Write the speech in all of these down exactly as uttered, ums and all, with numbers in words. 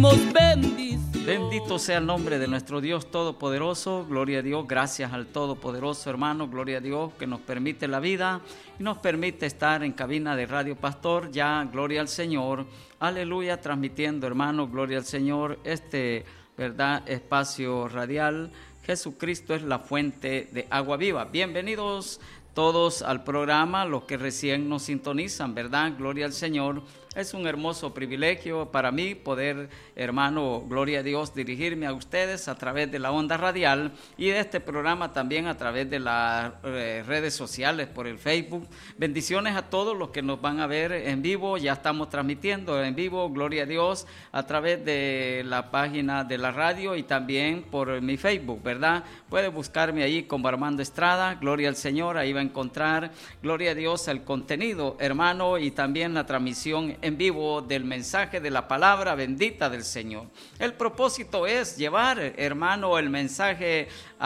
bendición. Bendito sea el nombre de nuestro Dios Todopoderoso. Gloria a Dios, gracias al Todopoderoso, hermano. Gloria a Dios que nos permite la vida y nos permite estar en cabina de Radio Pastor. Ya, gloria al Señor. Aleluya, transmitiendo, hermano, gloria al Señor, este, verdad, espacio radial. Jesucristo es la fuente de agua viva. Bienvenidos todos al programa, los que recién nos sintonizan, ¿verdad? Gloria al Señor. Es un hermoso privilegio para mí poder, hermano, gloria a Dios, dirigirme a ustedes a través de la onda radial y de este programa también a través de las eh, redes sociales, por el Facebook. Bendiciones a todos los que nos van a ver en vivo. Ya estamos transmitiendo en vivo, gloria a Dios, a través de la página de la radio y también por mi Facebook, ¿verdad? Puede buscarme ahí como Armando Estrada, gloria al Señor, ahí va a encontrar, gloria a Dios, el contenido, hermano, y también la transmisión en vivo del mensaje de la palabra bendita del Señor. El propósito es llevar, hermano, el mensaje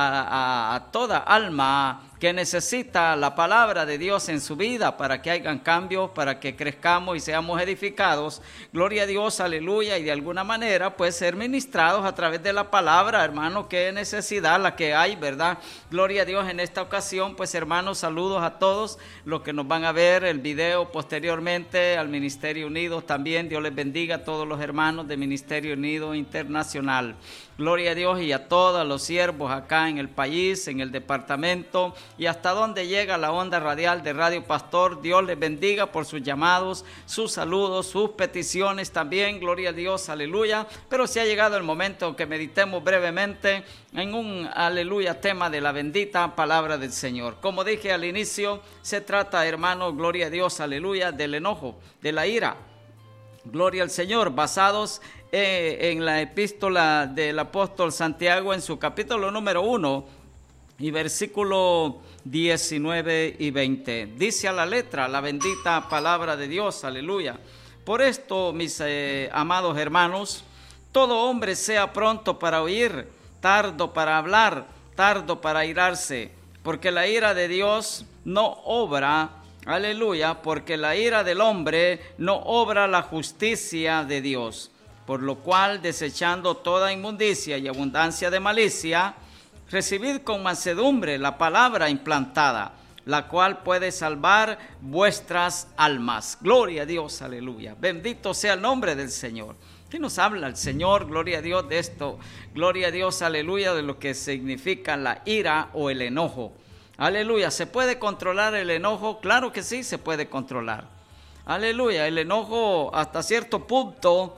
a, a, a toda alma que necesita la palabra de Dios en su vida para que hagan cambios, para que crezcamos y seamos edificados. Gloria a Dios, aleluya, y de alguna manera pues ser ministrados a través de la palabra, hermano, qué necesidad la que hay, ¿verdad? Gloria a Dios. En esta ocasión, pues hermanos, saludos a todos los que nos van a ver el video posteriormente, al Ministerio Unido también. Dios les bendiga a todos los hermanos de Ministerio Unido Internacional. Gloria a Dios, y a todos los siervos acá en el país, en el departamento y hasta donde llega la onda radial de Radio Pastor. Dios les bendiga por sus llamados, sus saludos, sus peticiones también. Gloria a Dios, aleluya. Pero si ha llegado el momento que meditemos brevemente en un, aleluya, tema de la bendita palabra del Señor. Como dije al inicio, se trata, hermano, gloria a Dios, aleluya, del enojo, de la ira. Gloria al Señor, basados eh, en la epístola del apóstol Santiago en su capítulo número uno y versículo diecinueve y veinte. Dice a la letra la bendita palabra de Dios, aleluya. Por esto, mis eh, amados hermanos, todo hombre sea pronto para oír, tardo para hablar, tardo para airarse, porque la ira de Dios no obra, aleluya, porque la ira del hombre no obra la justicia de Dios. Por lo cual, desechando toda inmundicia y abundancia de malicia, recibid con mansedumbre la palabra implantada, la cual puede salvar vuestras almas. Gloria a Dios, aleluya. Bendito sea el nombre del Señor. ¿Qué nos habla el Señor? Gloria a Dios de esto. Gloria a Dios, aleluya, de lo que significa la ira o el enojo. Aleluya. ¿Se puede controlar el enojo? Claro que sí, se puede controlar. Aleluya. El enojo hasta cierto punto,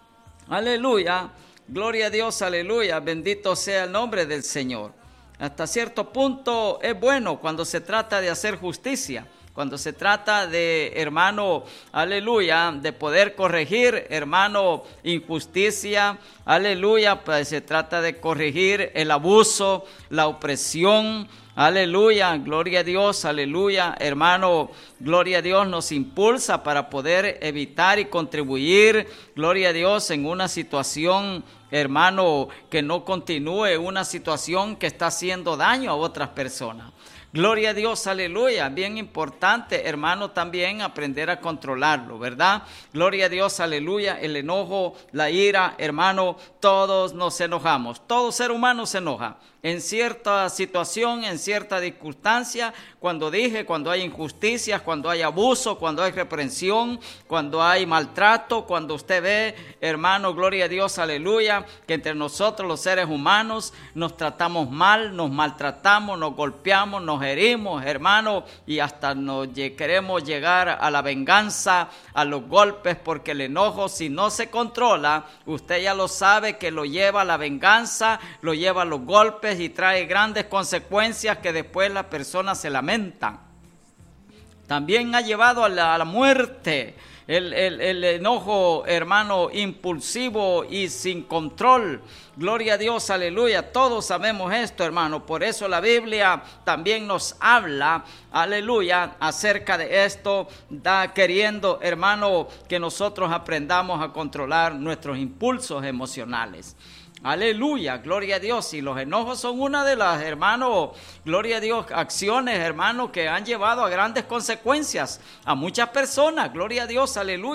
aleluya, gloria a Dios, aleluya, bendito sea el nombre del Señor. Hasta cierto punto es bueno cuando se trata de hacer justicia, cuando se trata de, hermano, aleluya, de poder corregir, hermano, injusticia, aleluya, pues se trata de corregir el abuso, la opresión. Aleluya, gloria a Dios, aleluya, hermano, gloria a Dios, nos impulsa para poder evitar y contribuir, gloria a Dios, en una situación, hermano, que no continúe, una situación que está haciendo daño a otras personas. Gloria a Dios, aleluya, bien importante, hermano, también aprender a controlarlo, ¿verdad? Gloria a Dios, aleluya, el enojo, la ira, hermano, todos nos enojamos, todo ser humano se enoja. En cierta situación, en cierta circunstancia, cuando dije, cuando hay injusticias, cuando hay abuso, cuando hay reprensión, cuando hay maltrato, cuando usted ve, hermano, gloria a Dios, aleluya, que entre nosotros los seres humanos nos tratamos mal, nos maltratamos, nos golpeamos, nos herimos, hermano, y hasta nos queremos llegar a la venganza, a los golpes, porque el enojo, si no se controla, usted ya lo sabe que lo lleva a la venganza, lo lleva a los golpes, y trae grandes consecuencias que después las personas se lamentan. También ha llevado a la, a la muerte el, el, el enojo, hermano, impulsivo y sin control. Gloria a Dios, aleluya. Todos sabemos esto, hermano. Por eso la Biblia también nos habla, aleluya, acerca de esto, da queriendo, hermano, que nosotros aprendamos a controlar nuestros impulsos emocionales. Aleluya, gloria a Dios. Y los enojos son una de las, hermanos, gloria a Dios, acciones, hermanos, que han llevado a grandes consecuencias a muchas personas. Gloria a Dios, aleluya.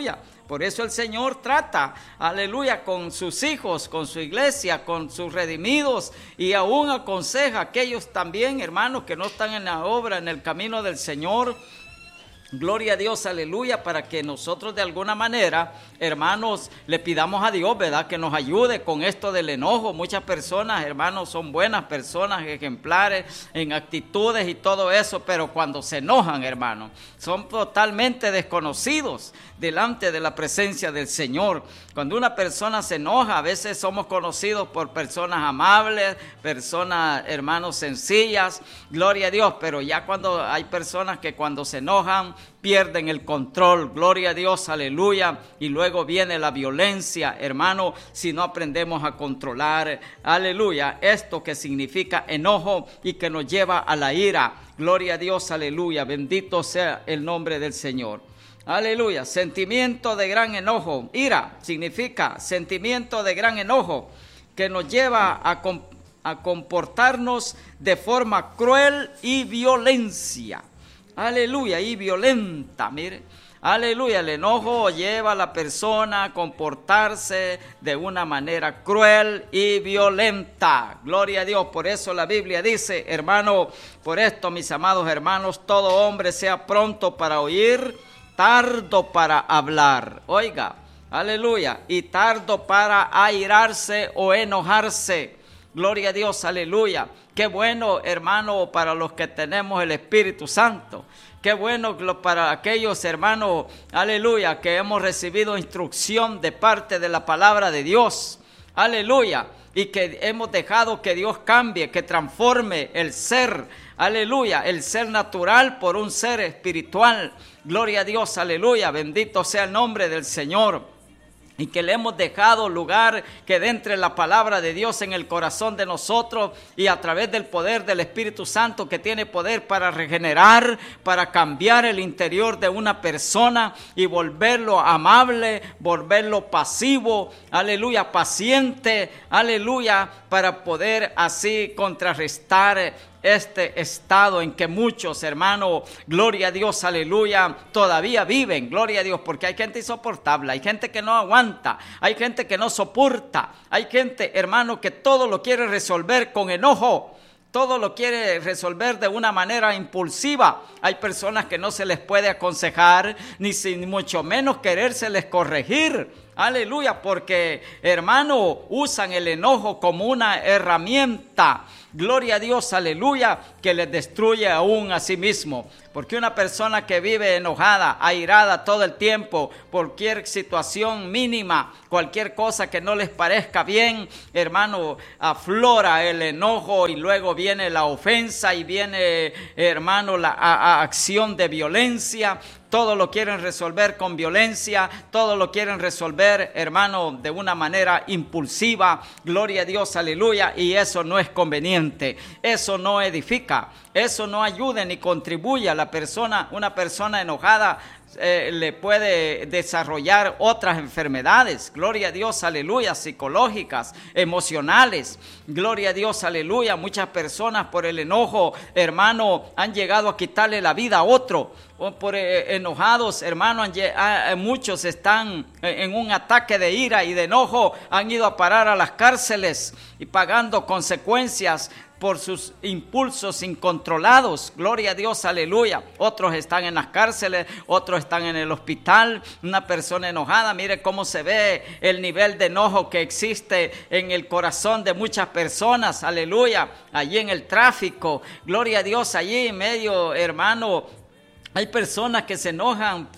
Por eso el Señor trata, aleluya, con sus hijos, con su iglesia, con sus redimidos, y aún aconseja a aquellos también, hermanos, que no están en la obra, en el camino del Señor. Gloria a Dios, aleluya, para que nosotros de alguna manera, hermanos, le pidamos a Dios, ¿verdad?, que nos ayude con esto del enojo. Muchas personas, hermanos, son buenas personas, ejemplares en actitudes y todo eso, pero cuando se enojan, hermanos, son totalmente desconocidos delante de la presencia del Señor. Cuando una persona se enoja, a veces somos conocidos por personas amables, personas, hermanos, sencillas, gloria a Dios, pero ya cuando hay personas que cuando se enojan, pierden el control, gloria a Dios, aleluya, y luego viene la violencia, hermano, si no aprendemos a controlar, aleluya, esto que significa enojo y que nos lleva a la ira, gloria a Dios, aleluya, bendito sea el nombre del Señor. Aleluya, sentimiento de gran enojo. Ira significa sentimiento de gran enojo que nos lleva a, com- a comportarnos de forma cruel y violencia. Aleluya, y violenta, mire. Aleluya, el enojo lleva a la persona a comportarse de una manera cruel y violenta. Gloria a Dios, por eso la Biblia dice, hermano, por esto, mis amados hermanos, todo hombre sea pronto para oír, tardo para hablar. Oiga, aleluya, y tardo para airarse o enojarse. Gloria a Dios, aleluya. Qué bueno, hermano, para los que tenemos el Espíritu Santo. Qué bueno para aquellos hermanos, aleluya, que hemos recibido instrucción de parte de la palabra de Dios. Aleluya. Y que hemos dejado que Dios cambie, que transforme el ser, aleluya, el ser natural por un ser espiritual. Gloria a Dios, aleluya, bendito sea el nombre del Señor. Y que le hemos dejado lugar que entre la palabra de Dios en el corazón de nosotros y a través del poder del Espíritu Santo que tiene poder para regenerar, para cambiar el interior de una persona y volverlo amable, volverlo pasivo, aleluya, paciente, aleluya, para poder así contrarrestar este estado en que muchos, hermanos, gloria a Dios, aleluya, todavía viven, gloria a Dios, porque hay gente insoportable, hay gente que no aguanta, hay gente que no soporta, hay gente, hermano, que todo lo quiere resolver con enojo, todo lo quiere resolver de una manera impulsiva. Hay personas que no se les puede aconsejar, ni, ni mucho menos querérseles corregir. Aleluya, porque, hermano, usan el enojo como una herramienta. Gloria a Dios, aleluya, que les destruye aún a sí mismo. Porque una persona que vive enojada, airada todo el tiempo, cualquier situación mínima, cualquier cosa que no les parezca bien, hermano, aflora el enojo y luego viene la ofensa y viene, hermano, la a, a acción de violencia. Todo lo quieren resolver con violencia, todo lo quieren resolver, hermano, de una manera impulsiva. Gloria a Dios, aleluya, y eso no es conveniente, eso no edifica, eso no ayuda ni contribuye a la persona. Una persona enojada eh, le puede desarrollar otras enfermedades, gloria a Dios, aleluya, psicológicas, emocionales, gloria a Dios, aleluya. Muchas personas por el enojo, hermano, han llegado a quitarle la vida a otro. Por eh, enojados, hermanos, muchos están en un ataque de ira y de enojo, han ido a parar a las cárceles y pagando consecuencias por sus impulsos incontrolados. Gloria a Dios, aleluya. Otros están en las cárceles, otros están en el hospital. Una persona enojada, mire cómo se ve el nivel de enojo que existe en el corazón de muchas personas, aleluya. Allí en el tráfico, gloria a Dios, allí en medio, hermano, hay personas que se enojan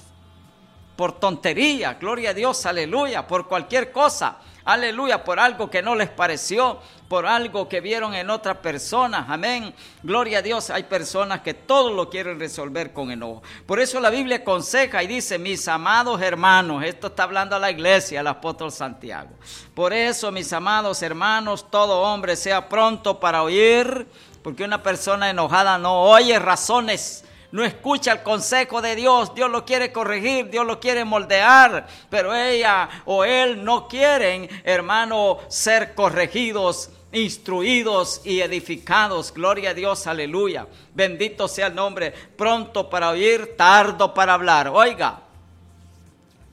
por tontería, gloria a Dios, aleluya, por cualquier cosa, aleluya, por algo que no les pareció, por algo que vieron en otras personas, amén, gloria a Dios. Hay personas que todo lo quieren resolver con enojo. Por eso la Biblia aconseja y dice, mis amados hermanos, esto está hablando a la iglesia, al apóstol Santiago. Por eso, mis amados hermanos, todo hombre sea pronto para oír, porque una persona enojada no oye razones, no escucha el consejo de Dios. Dios lo quiere corregir, Dios lo quiere moldear, pero ella o él no quieren, hermano, ser corregidos, instruidos y edificados. Gloria a Dios, aleluya. Bendito sea el nombre. Pronto para oír, tardo para hablar. Oiga,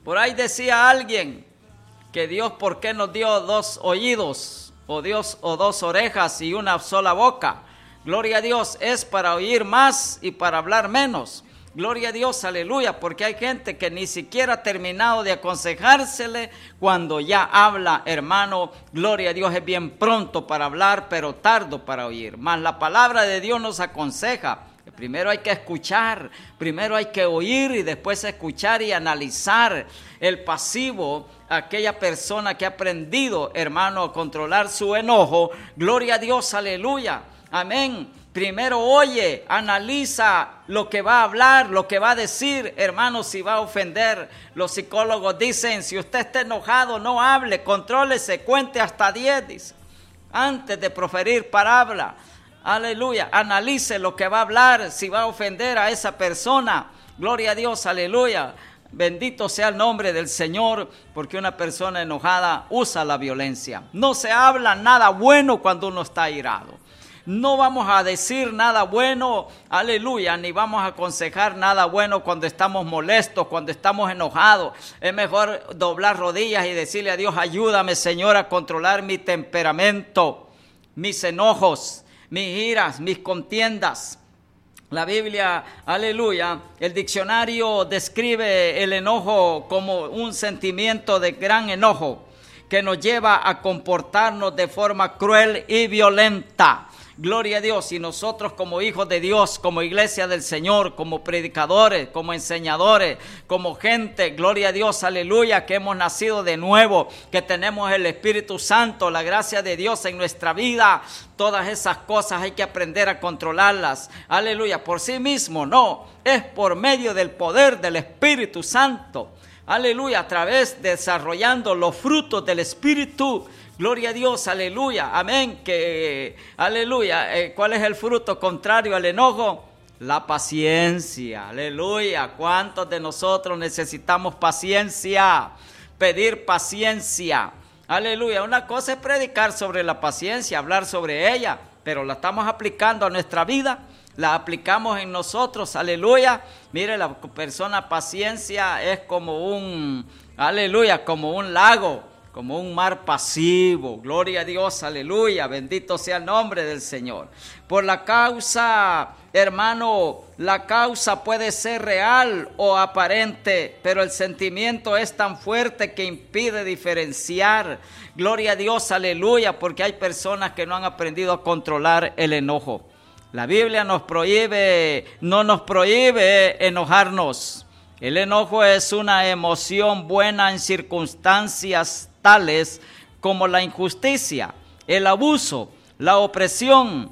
Por ahí decía alguien que Dios, ¿por qué nos dio dos oídos? O Dios, o dos orejas y una sola boca. Gloria a Dios, es para oír más y para hablar menos. Gloria a Dios, aleluya, porque hay gente que ni siquiera ha terminado de aconsejársele cuando ya habla, hermano. Gloria a Dios, es bien pronto para hablar, pero tardo para oír. Mas la palabra de Dios nos aconseja. Primero hay que escuchar, primero hay que oír y después escuchar y analizar. El pasivo, aquella persona que ha aprendido, hermano, a controlar su enojo. Gloria a Dios, aleluya, amén. Primero oye, analiza lo que va a hablar, lo que va a decir, hermano, si va a ofender. Los psicólogos dicen, si usted está enojado, no hable, contrólese, cuente hasta diez, dice, antes de proferir palabra. Aleluya, analice lo que va a hablar, si va a ofender a esa persona. Gloria a Dios, aleluya. Bendito sea el nombre del Señor, porque una persona enojada usa la violencia. No se habla nada bueno cuando uno está airado. No vamos a decir nada bueno, aleluya, ni vamos a aconsejar nada bueno cuando estamos molestos, cuando estamos enojados. Es mejor doblar rodillas y decirle a Dios, ayúdame, Señor, a controlar mi temperamento, mis enojos, mis iras, mis contiendas. La Biblia, aleluya, el diccionario describe el enojo como un sentimiento de gran enojo que nos lleva a comportarnos de forma cruel y violenta. Gloria a Dios, y nosotros como hijos de Dios, como iglesia del Señor, como predicadores, como enseñadores, como gente, gloria a Dios, aleluya, que hemos nacido de nuevo, que tenemos el Espíritu Santo, la gracia de Dios en nuestra vida, todas esas cosas hay que aprender a controlarlas, aleluya, por sí mismo, no, es por medio del poder del Espíritu Santo, aleluya, a través de desarrollando los frutos del Espíritu. Gloria a Dios, aleluya, amén, que, aleluya, eh, ¿cuál es el fruto contrario al enojo? La paciencia, aleluya. ¿Cuántos de nosotros necesitamos paciencia? Pedir paciencia, aleluya. Una cosa es predicar sobre la paciencia, hablar sobre ella, pero la estamos aplicando a nuestra vida, la aplicamos en nosotros, aleluya. Mire, la persona paciencia es como un, aleluya, como un lago, como un mar pasivo. Gloria a Dios, aleluya, bendito sea el nombre del Señor. Por la causa, hermano, la causa puede ser real o aparente, pero el sentimiento es tan fuerte que impide diferenciar. Gloria a Dios, aleluya, porque hay personas que no han aprendido a controlar el enojo. La Biblia nos prohíbe, no nos prohíbe enojarnos. El enojo es una emoción buena en circunstancias tales como la injusticia, el abuso, la opresión,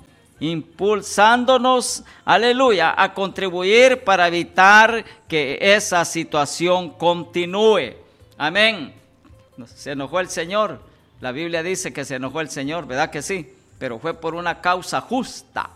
impulsándonos, aleluya, a contribuir para evitar que esa situación continúe. Amén. Se enojó el Señor. La Biblia dice que se enojó el Señor, ¿verdad que sí? Pero fue por una causa justa.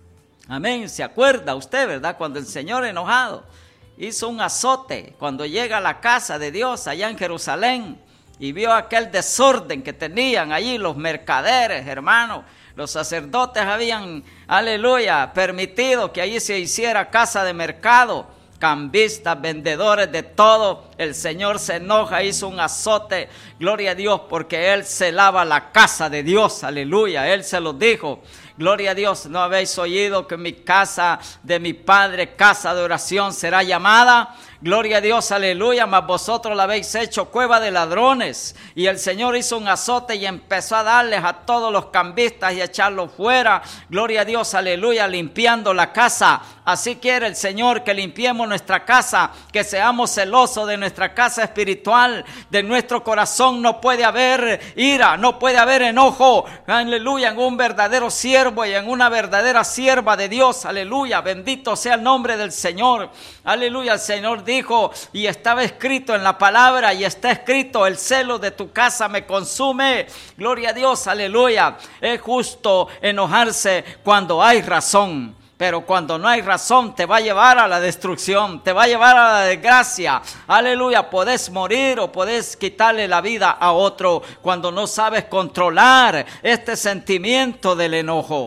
Amén. ¿Se acuerda usted, verdad? Cuando el Señor enojado hizo un azote cuando llega a la casa de Dios allá en Jerusalén y vio aquel desorden que tenían allí los mercaderes, hermanos. Los sacerdotes habían, aleluya, permitido que allí se hiciera casa de mercado, cambistas, vendedores de todo. El Señor se enoja, hizo un azote, gloria a Dios, porque Él celaba la casa de Dios, aleluya. Él se los dijo. Gloria a Dios, ¿no habéis oído que mi casa de mi Padre, casa de oración será llamada? Gloria a Dios, aleluya, mas vosotros la habéis hecho cueva de ladrones. Y el Señor hizo un azote y empezó a darles a todos los cambistas y a echarlos fuera. Gloria a Dios, aleluya, limpiando la casa. Así quiere el Señor que limpiemos nuestra casa, que seamos celosos de nuestra casa espiritual. De nuestro corazón no puede haber ira, no puede haber enojo. Aleluya, en un verdadero siervo y en una verdadera sierva de Dios. Aleluya, bendito sea el nombre del Señor. Aleluya, el Señor dijo, y estaba escrito en la palabra, y está escrito, el celo de tu casa me consume. Gloria a Dios, aleluya. Es justo enojarse cuando hay razón, pero cuando no hay razón te va a llevar a la destrucción, te va a llevar a la desgracia. Aleluya, podés morir o podés quitarle la vida a otro cuando no sabes controlar este sentimiento del enojo.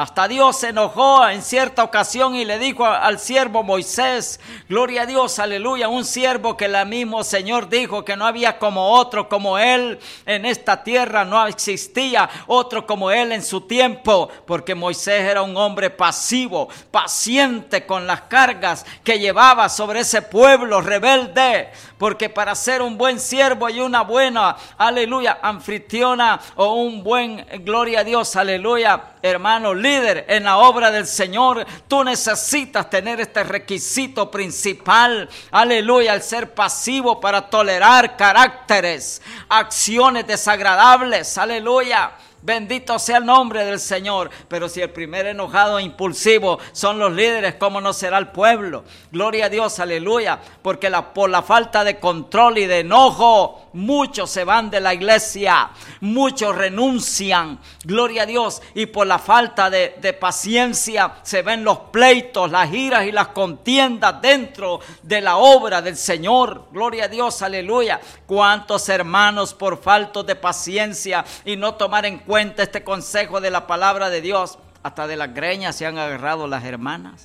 Hasta Dios se enojó en cierta ocasión y le dijo al siervo Moisés, gloria a Dios, aleluya, un siervo que el mismo Señor dijo que no había como otro como él en esta tierra, no existía otro como él en su tiempo, porque Moisés era un hombre pasivo, paciente con las cargas que llevaba sobre ese pueblo rebelde, porque para ser un buen siervo y una buena, aleluya, anfitriona o un buen, gloria a Dios, aleluya, hermano líder en la obra del Señor, tú necesitas tener este requisito principal, aleluya, el ser pasivo para tolerar caracteres, acciones desagradables, aleluya. Bendito sea el nombre del Señor. Pero si el primer enojado e impulsivo son los líderes, ¿cómo no será el pueblo? Gloria a Dios, aleluya. Porque la, por la falta de control y de enojo, muchos se van de la iglesia, muchos renuncian, gloria a Dios. Y por la falta de, de paciencia se ven los pleitos, las iras y las contiendas dentro de la obra del Señor. Gloria a Dios, aleluya. Cuántos hermanos por falta de paciencia y no tomar en cuenta cuenta este consejo de la palabra de Dios, hasta de las greñas se han agarrado las hermanas.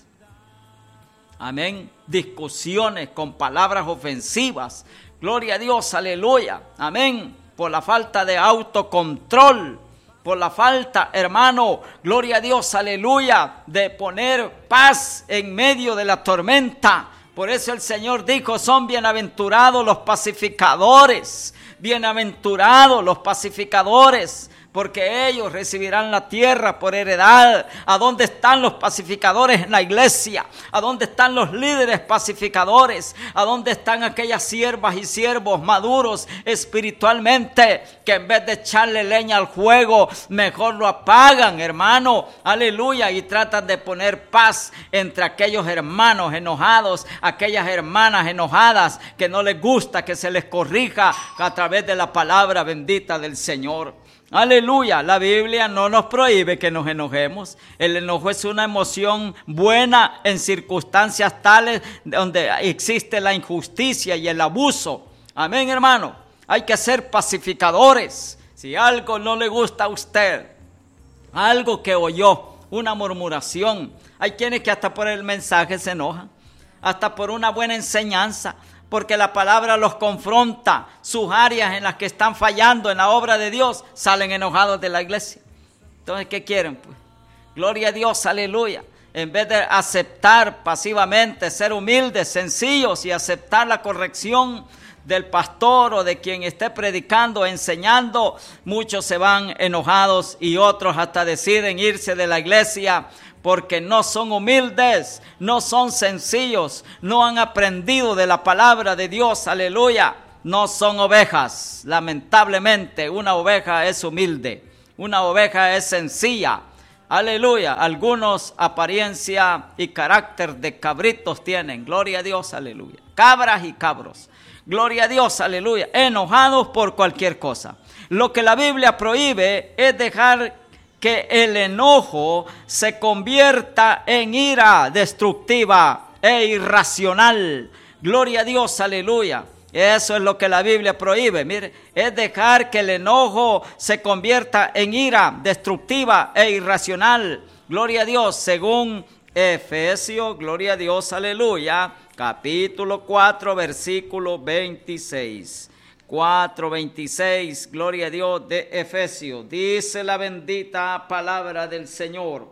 Amén. Discusiones con palabras ofensivas. Gloria a Dios, aleluya. Amén. Por la falta de autocontrol, por la falta, hermano, gloria a Dios, aleluya, de poner paz en medio de la tormenta. Por eso el Señor dijo, son bienaventurados los pacificadores, bienaventurados los pacificadores, porque ellos recibirán la tierra por heredad. ¿A dónde están los pacificadores en la iglesia? ¿A dónde están los líderes pacificadores? ¿A dónde están aquellas siervas y siervos maduros espiritualmente que en vez de echarle leña al fuego, mejor lo apagan, hermano? Aleluya. Y tratan de poner paz entre aquellos hermanos enojados, aquellas hermanas enojadas que no les gusta que se les corrija a través de la palabra bendita del Señor. Aleluya, la Biblia no nos prohíbe que nos enojemos. El enojo es una emoción buena en circunstancias tales donde existe la injusticia y el abuso. Amén, hermano. Hay que ser pacificadores. Si algo no le gusta a usted, algo que oyó, una murmuración, hay quienes que hasta por el mensaje se enojan, hasta por una buena enseñanza, porque la palabra los confronta, sus áreas en las que están fallando en la obra de Dios, salen enojados de la iglesia. Entonces, ¿qué quieren? Pues, gloria a Dios, aleluya. En vez de aceptar pasivamente, ser humildes, sencillos y aceptar la corrección del pastor o de quien esté predicando, enseñando, muchos se van enojados y otros hasta deciden irse de la iglesia, porque no son humildes, no son sencillos, no han aprendido de la palabra de Dios, aleluya. No son ovejas. Lamentablemente, una oveja es humilde, una oveja es sencilla, aleluya. Algunos apariencia y carácter de cabritos tienen, gloria a Dios, aleluya. Cabras y cabros, gloria a Dios, aleluya. Enojados por cualquier cosa. Lo que la Biblia prohíbe es dejar que el enojo se convierta en ira destructiva e irracional. Gloria a Dios, aleluya. Eso es lo que la Biblia prohíbe. Mire, es dejar que el enojo se convierta en ira destructiva e irracional. Gloria a Dios, según Efesios, gloria a Dios, aleluya, capítulo cuatro, versículo veintiséis. cuatro veintiséis, gloria a Dios, de Efesios. Dice la bendita palabra del Señor: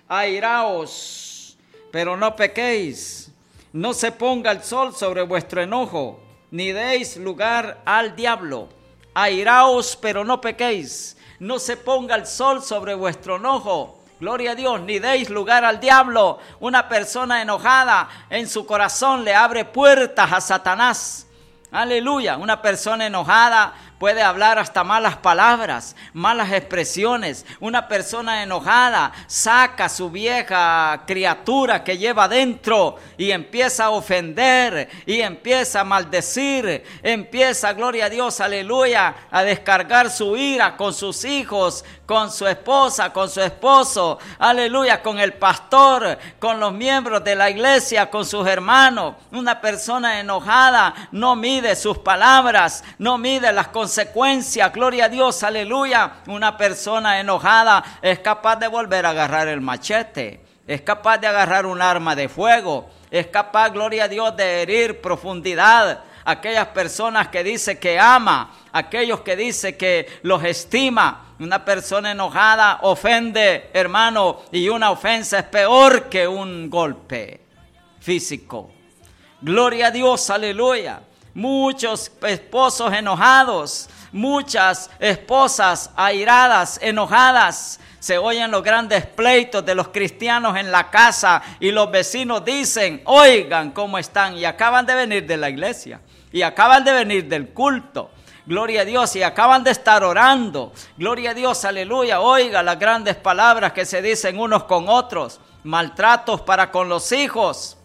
airaos, pero no pequéis, no se ponga el sol sobre vuestro enojo, ni deis lugar al diablo. Airaos, pero no pequéis, no se ponga el sol sobre vuestro enojo. Gloria a Dios, ni deis lugar al diablo. Una persona enojada en su corazón le abre puertas a Satanás. Aleluya, una persona enojada puede hablar hasta malas palabras, malas expresiones. Una persona enojada saca su vieja criatura que lleva dentro y empieza a ofender y empieza a maldecir, empieza, gloria a Dios, aleluya, a descargar su ira con sus hijos, con su esposa, con su esposo, aleluya, con el pastor, con los miembros de la iglesia, con sus hermanos. Una persona enojada no mide sus palabras, no mide las consecuencias consecuencia. Gloria a Dios, aleluya. Una persona enojada es capaz de volver a agarrar el machete, es capaz de agarrar un arma de fuego, es capaz, gloria a Dios, de herir profundidad. Aquellas personas que dice que ama, aquellos que dice que los estima. Una persona enojada ofende, hermano, y una ofensa es peor que un golpe físico. Gloria a Dios, aleluya. Muchos esposos enojados, muchas esposas airadas, enojadas. Se oyen los grandes pleitos de los cristianos en la casa y los vecinos dicen, oigan cómo están, y acaban de venir de la iglesia y acaban de venir del culto. Gloria a Dios, y acaban de estar orando. Gloria a Dios, aleluya. Oiga las grandes palabras que se dicen unos con otros. Maltratos para con los hijos.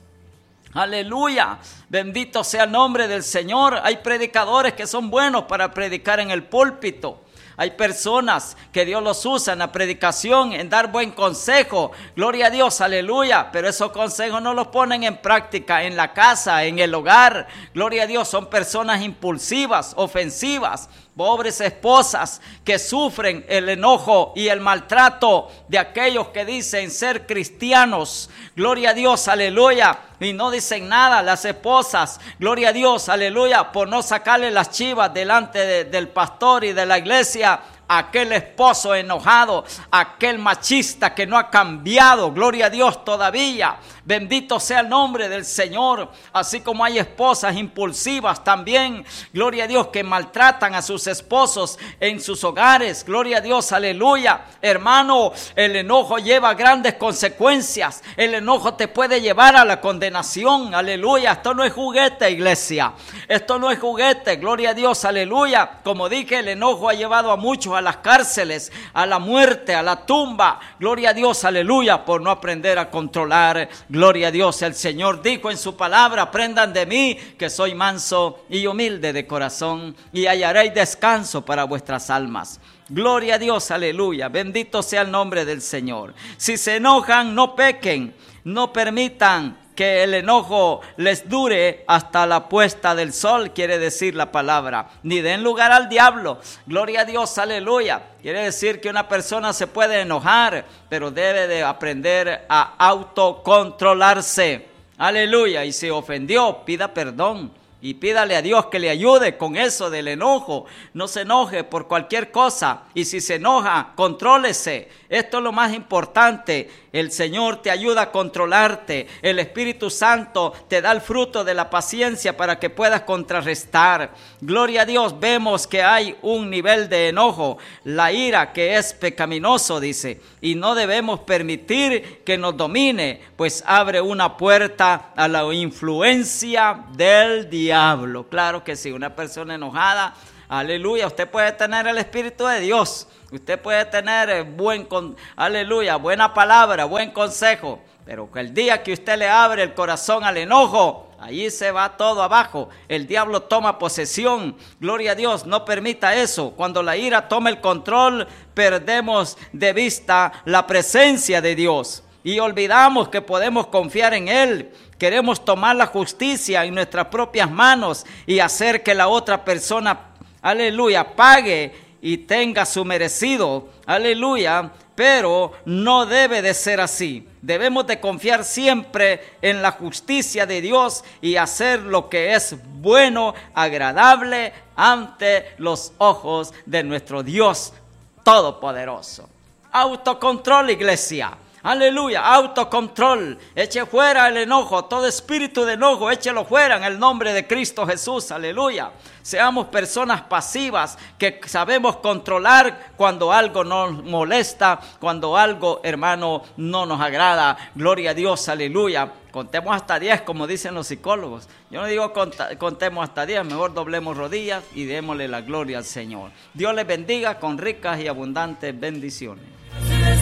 Aleluya, bendito sea el nombre del Señor. Hay predicadores que son buenos para predicar en el púlpito. Hay personas que Dios los usa en la predicación, en dar buen consejo. Gloria a Dios, aleluya. Pero esos consejos no los ponen en práctica en la casa, en el hogar. Gloria a Dios, son personas impulsivas, ofensivas. Pobres esposas que sufren el enojo y el maltrato de aquellos que dicen ser cristianos. Gloria a Dios, aleluya. Y no dicen nada las esposas. Gloria a Dios, aleluya. Por no sacarle las chivas delante de, del pastor y de la iglesia. Aquel esposo enojado, aquel machista que no ha cambiado, gloria a Dios todavía. Bendito sea el nombre del Señor. Así como hay esposas impulsivas también, gloria a Dios, que maltratan a sus esposos en sus hogares. Gloria a Dios, aleluya. Hermano, el enojo lleva grandes consecuencias. El enojo te puede llevar a la condenación, aleluya. Esto no es juguete, iglesia. Esto no es juguete, gloria a Dios, aleluya. Como dije, el enojo ha llevado a muchos a las cárceles, a la muerte, a la tumba. Gloria a Dios, aleluya, por no aprender a controlar. Gloria a Dios, el Señor dijo en su palabra, aprendan de mí que soy manso y humilde de corazón y hallaréis descanso para vuestras almas. Gloria a Dios, aleluya, bendito sea el nombre del Señor. Si se enojan, no pequen, no permitan que el enojo les dure hasta la puesta del sol, quiere decir la palabra. Ni den lugar al diablo. Gloria a Dios, aleluya. Quiere decir que una persona se puede enojar, pero debe de aprender a autocontrolarse. Aleluya. Y si ofendió, pida perdón. Y pídale a Dios que le ayude con eso del enojo. No se enoje por cualquier cosa. Y si se enoja, contrólese. Esto es lo más importante. El Señor te ayuda a controlarte. El Espíritu Santo te da el fruto de la paciencia para que puedas contrarrestar. Gloria a Dios. Vemos que hay un nivel de enojo. La ira, que es pecaminoso, dice. Y no debemos permitir que nos domine, pues abre una puerta a la influencia del diablo. Claro que sí, una persona enojada, aleluya, usted puede tener el Espíritu de Dios. Usted puede tener buen, con, aleluya, buena palabra, buen consejo, pero que el día que usted le abre el corazón al enojo, allí se va todo abajo. El diablo toma posesión. Gloria a Dios, no permita eso. Cuando la ira toma el control, perdemos de vista la presencia de Dios y olvidamos que podemos confiar en Él. Queremos tomar la justicia en nuestras propias manos y hacer que la otra persona, aleluya, pague y tenga su merecido, aleluya, pero no debe de ser así. Debemos de confiar siempre en la justicia de Dios y hacer lo que es bueno, agradable ante los ojos de nuestro Dios Todopoderoso. Autocontrol, iglesia. Aleluya, autocontrol. Eche fuera el enojo, todo espíritu de enojo, échelo fuera en el nombre de Cristo Jesús. Aleluya. Seamos personas pasivas que sabemos controlar cuando algo nos molesta, cuando algo, hermano, no nos agrada. Gloria a Dios, aleluya. Contemos hasta diez, como dicen los psicólogos. Yo no digo cont- contemos hasta diez, mejor doblemos rodillas y démosle la gloria al Señor. Dios les bendiga con ricas y abundantes bendiciones.